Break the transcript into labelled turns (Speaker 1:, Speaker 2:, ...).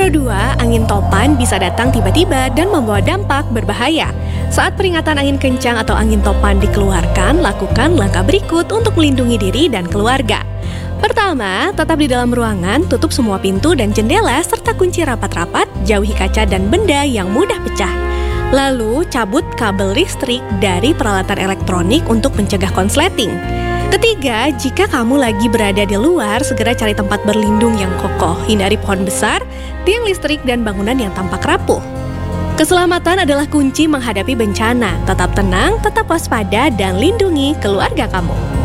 Speaker 1: Kedua, angin topan bisa datang tiba-tiba dan membawa dampak berbahaya. Saat peringatan angin kencang atau angin topan dikeluarkan, lakukan langkah berikut untuk melindungi diri dan keluarga. Pertama, tetap di dalam ruangan, tutup semua pintu dan jendela serta kunci rapat-rapat, jauhi kaca dan benda yang mudah pecah. Lalu, cabut kabel listrik dari peralatan elektronik untuk mencegah konsleting. Ketiga, jika kamu lagi berada di luar, segera cari tempat berlindung yang kokoh. Hindari pohon besar, tiang listrik, dan bangunan yang tampak rapuh. Keselamatan adalah kunci menghadapi bencana. Tetap tenang, tetap waspada, dan lindungi keluarga kamu.